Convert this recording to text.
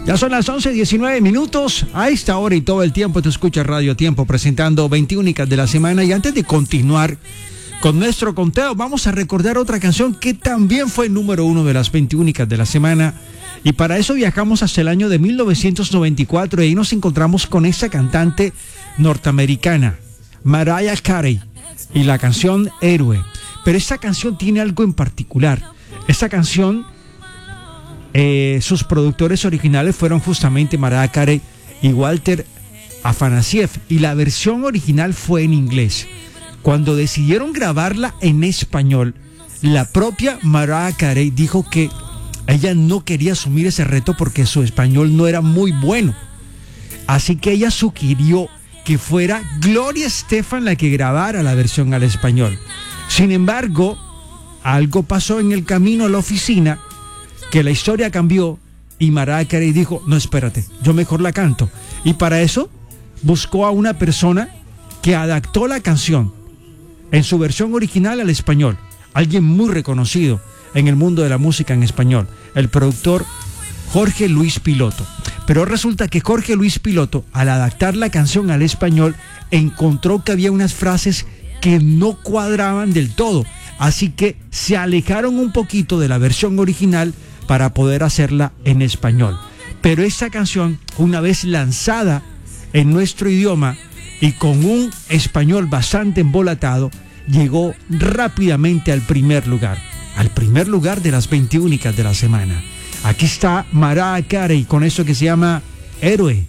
Ya son las 11:19. A esta hora y todo el tiempo te escucha Radio Tiempo presentando 20 únicas de la semana. Y antes de continuar con nuestro conteo, vamos a recordar otra canción que también fue el número 1 de las 20 únicas de la semana. Y para eso viajamos hasta el año de 1994 y ahí nos encontramos con esta cantante norteamericana, Mariah Carey, y la canción Héroe. Pero esta canción tiene algo en particular. Esta canción, sus productores originales fueron justamente Mariah Carey y Walter Afanasieff, y la versión original fue en inglés. Cuando decidieron grabarla en español, la propia Mariah Carey dijo que ella no quería asumir ese reto porque su español no era muy bueno. Así que ella sugirió que fuera Gloria Estefan la que grabara la versión al español. Sin embargo, algo pasó en el camino a la oficina, que la historia cambió y Mariah Carey dijo, no, espérate, yo mejor la canto. Y para eso buscó a una persona que adaptó la canción en su versión original al español. Alguien muy reconocido en el mundo de la música en español, el productor Jorge Luis Piloto. Pero resulta que Jorge Luis Piloto, al adaptar la canción al español, encontró que había unas frases que no cuadraban del todo. Así que se alejaron un poquito de la versión original para poder hacerla en español. Pero esta canción, una vez lanzada en nuestro idioma y con un español bastante embolatado, llegó rápidamente al primer lugar de las 20 únicas de la semana. Aquí está Mariah Carey con eso que se llama Héroe.